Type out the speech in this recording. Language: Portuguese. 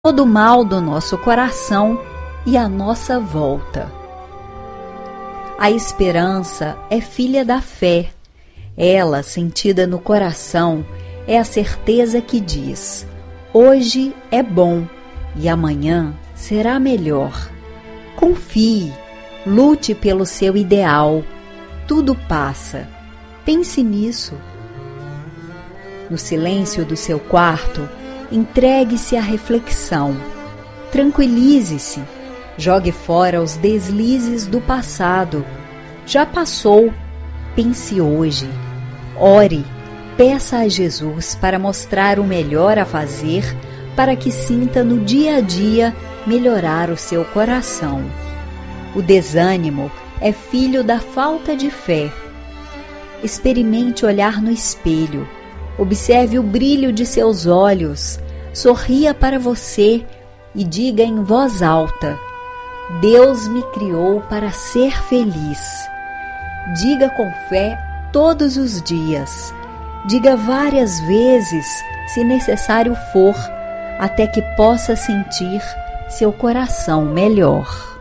todo o mal do nosso coração e à nossa volta. A esperança é filha da fé. Ela, sentida no coração, é a certeza que diz: hoje é bom e amanhã será melhor. Confie, lute pelo seu ideal. Tudo passa. Pense nisso. No silêncio do seu quarto, entregue-se à reflexão. Tranquilize-se. Jogue fora os deslizes do passado. Já passou. Pense hoje. Ore. Peça a Jesus para mostrar o melhor a fazer para que sinta no dia a dia melhorar o seu coração. O desânimo é filho da falta de fé. Experimente olhar no espelho. Observe o brilho de seus olhos. Sorria para você e diga em voz alta: Deus me criou para ser feliz. Diga com fé todos os dias. Diga várias vezes, se necessário for, até que possa sentir seu coração melhor.